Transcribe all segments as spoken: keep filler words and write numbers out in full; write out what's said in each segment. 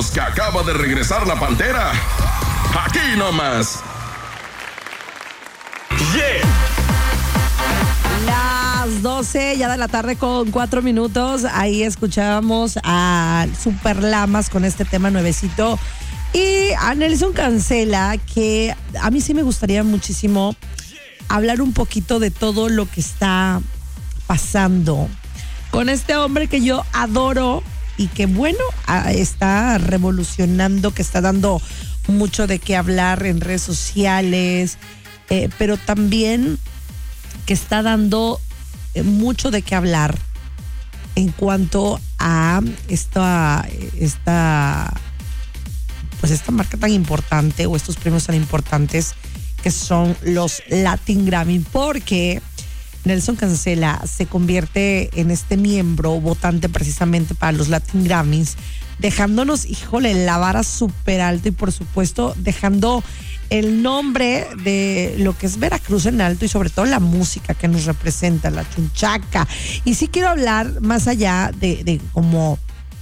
señalarnos que acaba de regresar la Pantera. Aquí nomás. Yeah. Las doce ya de la tarde con cuatro minutos. Ahí escuchábamos a Super Lamas con este tema nuevecito. Y a Nelson Cancela, que a mí sí me gustaría muchísimo hablar un poquito de todo lo que está pasando con este hombre que yo adoro y que, bueno, está revolucionando, que está dando mucho de qué hablar en redes sociales, eh, pero también que está dando mucho de qué hablar en cuanto a esta, esta, pues esta marca tan importante o estos premios tan importantes que son los Latin Grammy, porque Nelson Cancela se convierte en este miembro votante precisamente para los Latin Grammys, dejándonos, híjole, la vara súper alta y por supuesto dejando el nombre de lo que es Veracruz en alto y sobre todo la música que nos representa, la chunchaca. Y sí quiero hablar más allá de, de como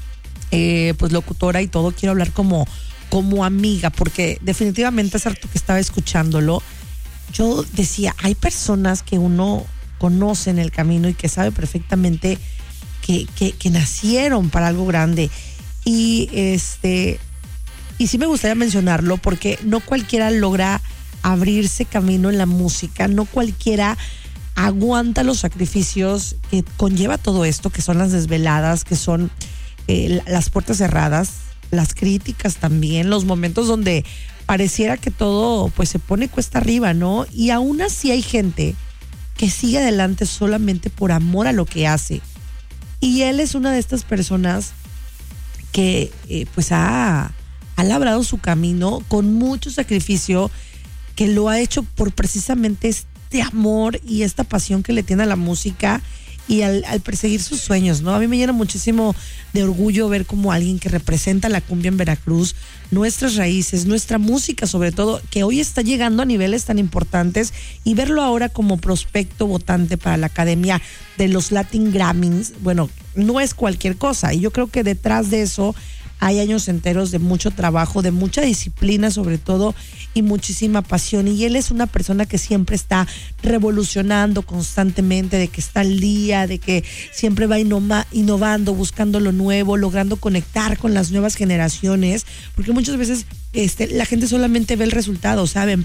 eh, pues locutora y todo, quiero hablar como, como amiga, porque definitivamente es harto que estaba escuchándolo. Yo decía, hay personas que uno conoce en el camino y que sabe perfectamente que, que, que nacieron para algo grande. Y este y sí me gustaría mencionarlo porque no cualquiera logra abrirse camino en la música, no cualquiera aguanta los sacrificios que conlleva todo esto, que son las desveladas, que son eh, las puertas cerradas, las críticas también, los momentos donde pareciera que todo pues se pone cuesta arriba, ¿no? Y aún así hay gente que sigue adelante solamente por amor a lo que hace. Y él es una de estas personas que eh, pues ha, ha labrado su camino con mucho sacrificio, que lo ha hecho por precisamente este amor y esta pasión que le tiene a la música y al, al perseguir sus sueños, ¿no? A mí me llena muchísimo de orgullo ver como alguien que representa la cumbia en Veracruz, nuestras raíces, nuestra música sobre todo, que hoy está llegando a niveles tan importantes, y verlo ahora como prospecto votante para la Academia de los Latin Grammys, bueno, no es cualquier cosa. Y yo creo que detrás de eso hay años enteros de mucho trabajo, de mucha disciplina sobre todo y muchísima pasión. Y él es una persona que siempre está revolucionando constantemente, de que está al día, de que siempre va innova, innovando, buscando lo nuevo, logrando conectar con las nuevas generaciones, porque muchas veces este, la gente solamente ve el resultado, ¿saben?